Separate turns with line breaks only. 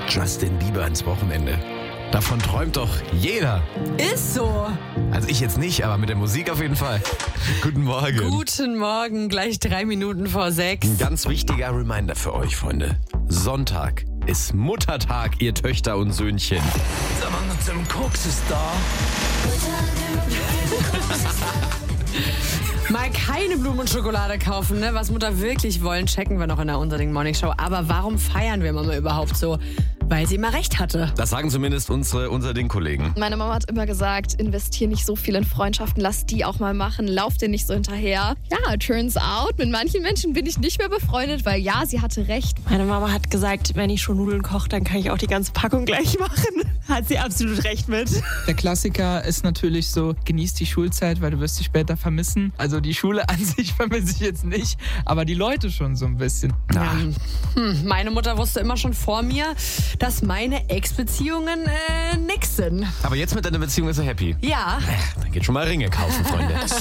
Justin Bieber ins Wochenende. Davon träumt doch jeder.
Ist so.
Also ich jetzt nicht, aber mit der Musik auf jeden Fall. Guten Morgen.
Guten Morgen, gleich 3 Minuten vor 6.
Ein ganz wichtiger Reminder für euch, Freunde. Sonntag ist Muttertag, ihr Töchter und Söhnchen.
Sag mal, zum Koks ist da.
Mal keine Blumen und Schokolade kaufen, ne? Was Mutter wirklich wollen, checken wir noch in der Unser-Ding Morning Show. Aber warum feiern wir Mama überhaupt so? Weil sie immer recht hatte.
Das sagen zumindest unsere Unser-Ding-Kollegen.
Meine Mama hat immer gesagt, investier nicht so viel in Freundschaften, lass die auch mal machen, lauf dir nicht so hinterher. Ja, turns out, mit manchen Menschen bin ich nicht mehr befreundet, weil ja, sie hatte recht.
Meine Mama hat gesagt, wenn ich schon Nudeln koche, dann kann ich auch die ganze Packung gleich machen. Hat sie absolut recht mit.
Der Klassiker ist natürlich so, genieß die Schulzeit, weil du wirst sie später vermissen. Also die Schule an sich vermisse ich jetzt nicht, aber die Leute schon so ein bisschen.
Ja. Meine Mutter wusste immer schon vor mir, dass meine Ex-Beziehungen nix sind.
Aber jetzt mit deiner Beziehung ist er happy.
Ja.
Dann geht schon mal Ringe kaufen, Freunde.